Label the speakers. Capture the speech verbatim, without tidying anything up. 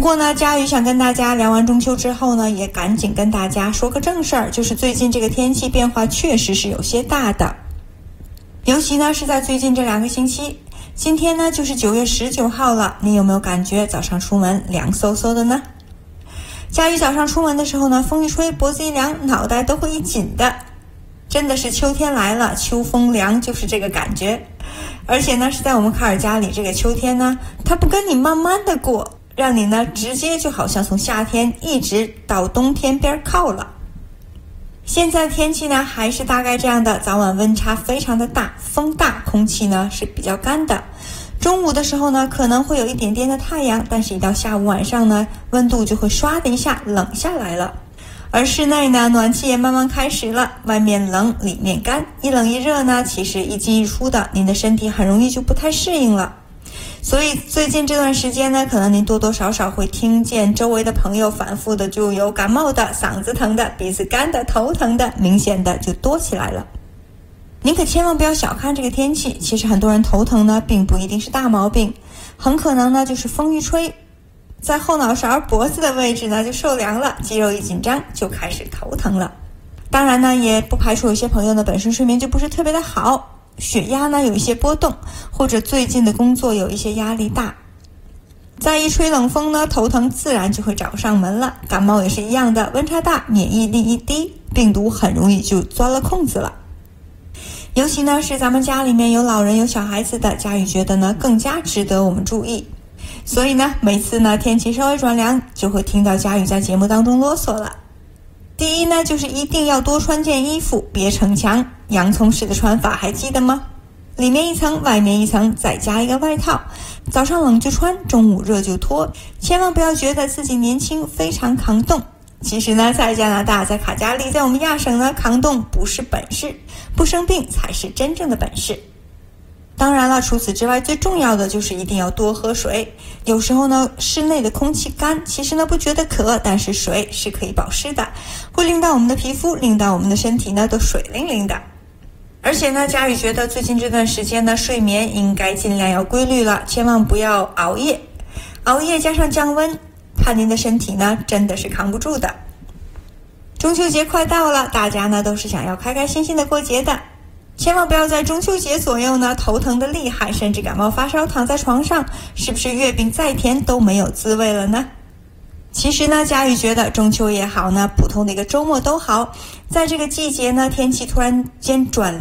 Speaker 1: 不过呢，佳宇想跟大家聊完中秋之后呢，也赶紧跟大家说个正事儿，就是最近这个天气变化确实是有些大的，尤其呢是在最近这两个星期。今天呢就是九月十九号了，你有没有感觉早上出门凉飕飕的呢？佳宇早上出门的时候呢，风一吹，脖子一凉，脑袋都会一紧的。真的是秋天来了，秋风凉就是这个感觉。而且呢，是在我们卡尔加里这个秋天呢，它不跟你慢慢的过，让你呢直接就好像从夏天一直到冬天边靠了。现在的天气呢还是大概这样的，早晚温差非常的大，风大，空气呢是比较干的。中午的时候呢可能会有一点点的太阳，但是一到下午晚上呢，温度就会唰的一下冷下来了。而室内呢，暖气也慢慢开始了，外面冷里面干，一冷一热呢，其实一进一出的，您的身体很容易就不太适应了。所以最近这段时间呢，可能您多多少少会听见周围的朋友反复的就有感冒的、嗓子疼的、鼻子干的、头疼的，明显的就多起来了。您可千万不要小看这个天气，其实很多人头疼呢并不一定是大毛病，很可能呢就是风一吹，在后脑勺脖子的位置呢就受凉了，肌肉一紧张就开始头疼了。当然呢也不排除有些朋友呢本身睡眠就不是特别的好，血压呢有一些波动，或者最近的工作有一些压力大，再一吹冷风呢，头疼自然就会找上门了。感冒也是一样的，温差大，免疫力一低，病毒很容易就钻了空子了。尤其呢是咱们家里面有老人有小孩子的，佳宇觉得呢更加值得我们注意。所以呢每次呢天气稍微转凉，就会听到佳宇在节目当中啰嗦了。第一呢就是一定要多穿件衣服，别逞强，洋葱式的穿法还记得吗？里面一层外面一层，再加一个外套，早上冷就穿，中午热就脱。千万不要觉得自己年轻非常抗冻，其实呢在加拿大，在卡加利，在我们亚省呢，抗冻不是本事，不生病才是真正的本事。当然了，除此之外最重要的就是一定要多喝水。有时候呢室内的空气干，其实呢不觉得渴，但是水是可以保湿的，会令到我们的皮肤，令到我们的身体呢都水灵灵的。而且呢佳宇觉得最近这段时间呢睡眠应该尽量要规律了，千万不要熬夜，熬夜加上降温，怕您的身体呢真的是扛不住的。中秋节快到了，大家呢都是想要开开心心的过节的，千万不要在中秋节左右呢头疼的厉害，甚至感冒发烧躺在床上，是不是月饼再甜都没有滋味了呢？其实呢佳宇觉得中秋也好呢，普通的一个周末都好，在这个季节呢天气突然间转